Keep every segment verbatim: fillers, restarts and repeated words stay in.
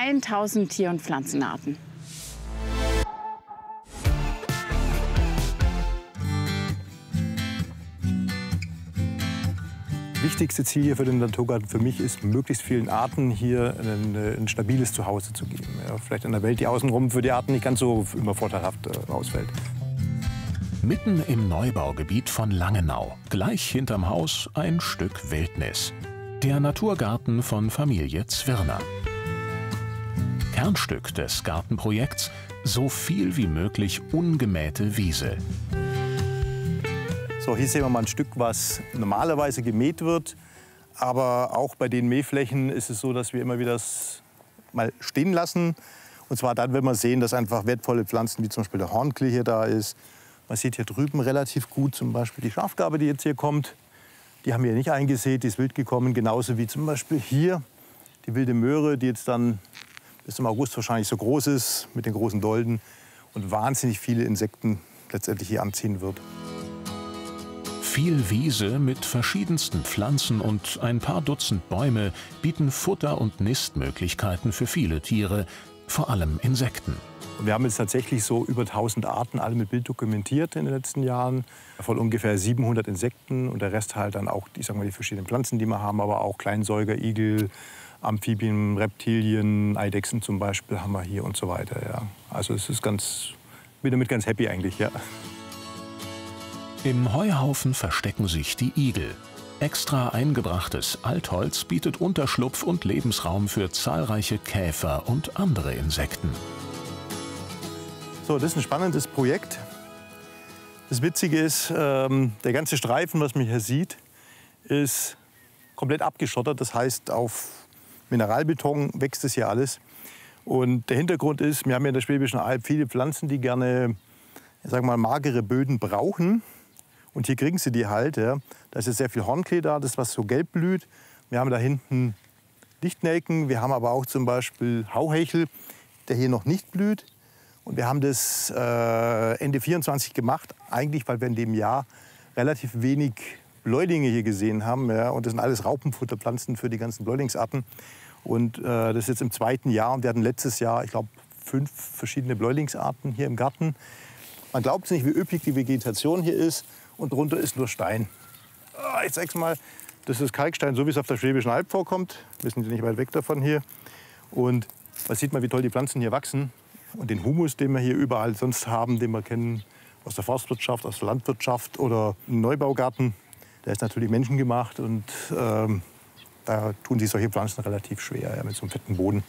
tausend Tier- und Pflanzenarten. Wichtigste Ziel hier für den Naturgarten für mich ist, möglichst vielen Arten hier ein, ein stabiles Zuhause zu geben. Ja, vielleicht in einer Welt, die außenrum für die Arten nicht ganz so immer vorteilhaft äh, ausfällt. Mitten im Neubaugebiet von Langenau, gleich hinterm Haus ein Stück Wildnis. Der Naturgarten von Familie Zwirner. Kernstück des Gartenprojekts: so viel wie möglich ungemähte Wiese. So, hier sehen wir mal ein Stück, was normalerweise gemäht wird. Aber auch bei den Mähflächen ist es so, dass wir immer wieder das mal stehen lassen. Und zwar dann, wenn wir sehen, dass einfach wertvolle Pflanzen, wie zum Beispiel der Hornklee hier da ist. Man sieht hier drüben relativ gut zum Beispiel die Schafgarbe, die jetzt hier kommt. Die haben wir nicht eingesät, die ist wild gekommen. Genauso wie zum Beispiel hier die wilde Möhre, die jetzt dann bis zum August wahrscheinlich so groß ist mit den großen Dolden und wahnsinnig viele Insekten letztendlich hier anziehen wird. Viel Wiese mit verschiedensten Pflanzen und ein paar Dutzend Bäume bieten Futter- und Nistmöglichkeiten für viele Tiere, vor allem Insekten. Wir haben jetzt tatsächlich so über tausend Arten, alle mit Bild dokumentiert in den letzten Jahren. Von ungefähr siebenhundert Insekten und der Rest halt dann auch, ich sag mal, die verschiedenen Pflanzen, die wir haben, aber auch Kleinsäuger, Igel, Amphibien, Reptilien, Eidechsen zum Beispiel haben wir hier und so weiter. Ja. Also es ist ganz, bin damit ganz happy eigentlich, ja. Im Heuhaufen verstecken sich die Igel. Extra eingebrachtes Altholz bietet Unterschlupf und Lebensraum für zahlreiche Käfer und andere Insekten. So, das ist ein spannendes Projekt. Das Witzige ist, ähm, der ganze Streifen, was man hier sieht, ist komplett abgeschottert. Das heißt, auf Mineralbeton wächst es hier alles. Und der Hintergrund ist, wir haben hier in der Schwäbischen Alb viele Pflanzen, die gerne, ich sag mal, magere Böden brauchen. Und hier kriegen sie die halt. Ja. Da ist jetzt sehr viel Hornklee da, das was so gelb blüht. Wir haben da hinten Lichtnelken. Wir haben aber auch zum Beispiel Hauhechel, der hier noch nicht blüht. Und wir haben das äh, Ende vierundzwanzig gemacht, eigentlich, weil wir in dem Jahr relativ wenig Bläulinge hier gesehen haben. Ja. Und das sind alles Raupenfutterpflanzen für die ganzen Bläulingsarten. Und äh, das ist jetzt im zweiten Jahr. Und wir hatten letztes Jahr, ich glaube, fünf verschiedene Bläulingsarten hier im Garten. Man glaubt nicht, wie üppig die Vegetation hier ist. Und drunter ist nur Stein. Oh, ich zeig's mal. Das ist Kalkstein, so wie es auf der Schwäbischen Alb vorkommt. Wir sind nicht weit weg davon hier. Und man sieht mal, wie toll die Pflanzen hier wachsen. Und den Humus, den wir hier überall sonst haben, den wir kennen aus der Forstwirtschaft, aus der Landwirtschaft oder im Neubaugarten, der ist natürlich menschengemacht. Und ähm, da tun sich solche Pflanzen relativ schwer, ja, mit so einem fetten Boden.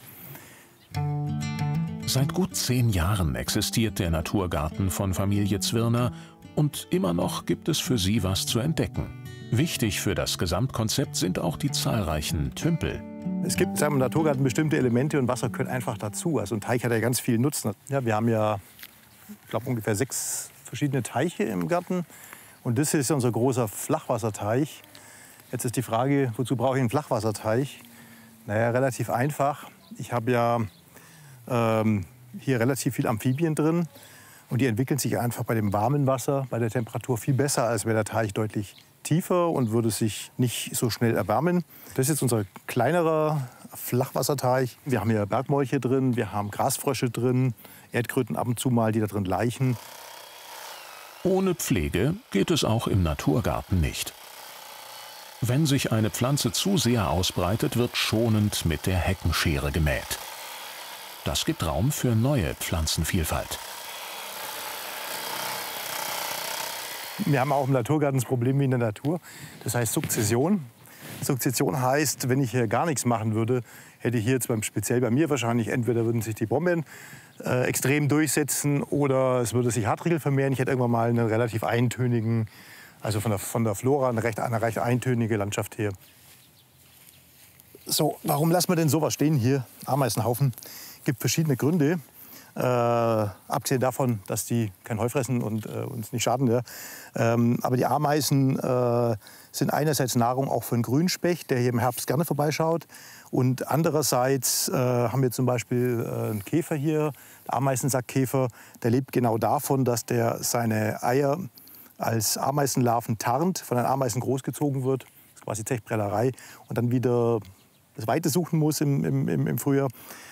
Seit gut zehn Jahren existiert der Naturgarten von Familie Zwirner. Und immer noch gibt es für sie was zu entdecken. Wichtig für das Gesamtkonzept sind auch die zahlreichen Tümpel. Es gibt im Naturgarten bestimmte Elemente und Wasser gehört einfach dazu. Also ein Teich hat ja ganz viel Nutzen. Ja, wir haben ja, ich glaube, ungefähr sechs verschiedene Teiche im Garten. Und das ist unser großer Flachwasserteich. Jetzt ist die Frage, wozu brauche ich einen Flachwasserteich? Naja, relativ einfach. Ich habe ja ähm, hier relativ viel Amphibien drin. Und die entwickeln sich einfach bei dem warmen Wasser, bei der Temperatur viel besser, als wäre der Teich deutlich tiefer und würde sich nicht so schnell erwärmen. Das ist jetzt unser kleinerer Flachwasserteich. Wir haben hier Bergmolche drin, wir haben Grasfrösche drin, Erdkröten ab und zu mal, die da drin laichen. Ohne Pflege geht es auch im Naturgarten nicht. Wenn sich eine Pflanze zu sehr ausbreitet, wird schonend mit der Heckenschere gemäht. Das gibt Raum für neue Pflanzenvielfalt. Wir haben auch im Naturgarten das Problem wie in der Natur. Das heißt Sukzession. Sukzession heißt, wenn ich hier gar nichts machen würde, hätte ich hier jetzt beim, speziell bei mir wahrscheinlich, entweder würden sich die Brombeeren äh, extrem durchsetzen oder es würde sich Hartriegel vermehren. Ich hätte irgendwann mal einen relativ eintönigen, also von der, von der Flora eine recht, eine recht eintönige Landschaft hier. So, warum lassen wir denn sowas stehen hier? Ameisenhaufen. Es gibt verschiedene Gründe. Äh, abgesehen davon, dass die kein Heu fressen und äh, uns nicht schaden. Ja. Ähm, aber die Ameisen äh, sind einerseits Nahrung auch für einen Grünspecht, der hier im Herbst gerne vorbeischaut. Und andererseits äh, haben wir zum Beispiel äh, einen Käfer hier, der Ameisensackkäfer. Der lebt genau davon, dass der seine Eier als Ameisenlarven tarnt, von den Ameisen großgezogen wird. Das ist quasi Zechprellerei. Und dann wieder das Weite suchen muss im, im, im Frühjahr.